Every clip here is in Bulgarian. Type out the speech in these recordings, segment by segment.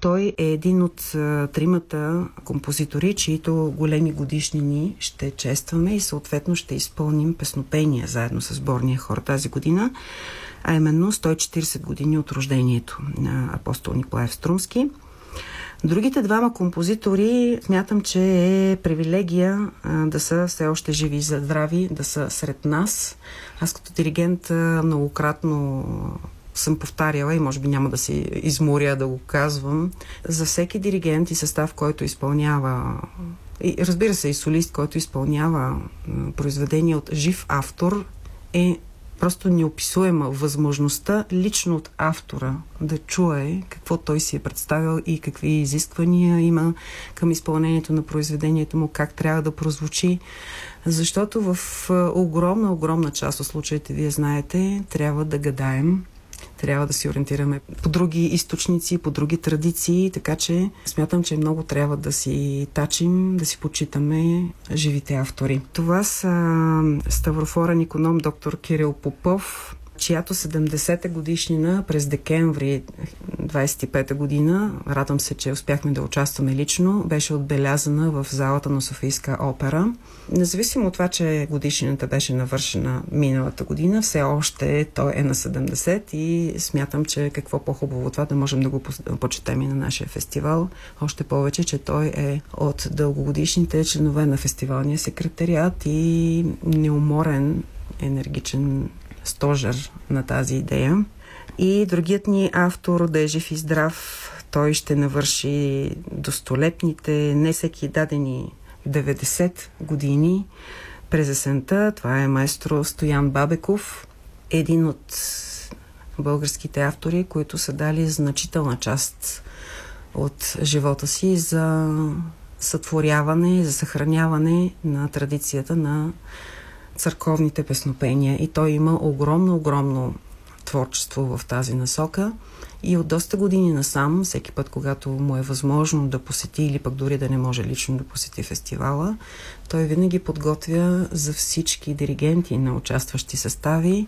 Той е един от тримата композитори, чието големи годишнини ще честваме и съответно ще изпълним песнопения заедно с сборния хор тази година, а именно 140 години от рождението на апостол Николаев Струмски. Другите двама композитори смятам, че е привилегия да са все още живи и здрави, да са сред нас. Аз като диригент многократно съм повтаряла и може би няма да се изморя да го казвам. За всеки диригент и състав, който изпълнява, и разбира се и солист, който изпълнява произведение от жив автор, е просто неописуема възможността лично от автора да чуе какво той си е представил и какви изисквания има към изпълнението на произведението му, как трябва да прозвучи. Защото в огромна част от случаите, вие знаете, трябва да гадаем, трябва да се ориентираме по други източници, по други традиции, така че смятам, че много трябва да си тачим, да си почитаме живите автори. Това са ставрофорен иконом доктор Кирил Попов, чиято 70-та годишнина през декември 25-та година, радвам се, че успяхме да участваме лично, беше отбелязана в залата на Софийска опера. Независимо от това, че годишнината беше навършена миналата година, все още той е на 70 и смятам, че какво по-хубаво това да можем да го почетем и на нашия фестивал. Още повече, че той е от дългогодишните членове на фестивалния секретариат и неуморен, енергичен стожер на тази идея. И другият ни автор, да е жив и здрав, той ще навърши достолепните, не всеки дадени 90 години през есента. Това е маестро Стоян Бабеков, един от българските автори, които са дали значителна част от живота си за сътворяване, за съхраняване на традицията на църковните песнопения. И той има огромно творчество в тази насока. И от доста години насам, всеки път, когато му е възможно да посети или пък дори да не може лично да посети фестивала, той винаги подготвя за всички диригенти на участващи състави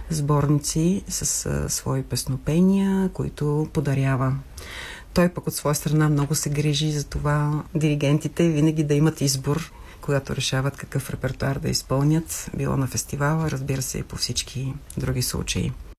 сборници с свои песнопения, които подарява. Той пък от своя страна много се грижи за това диригентите винаги да имат избор, когато решават какъв репертуар да изпълнят, било на фестивала, разбира се и по всички други случаи.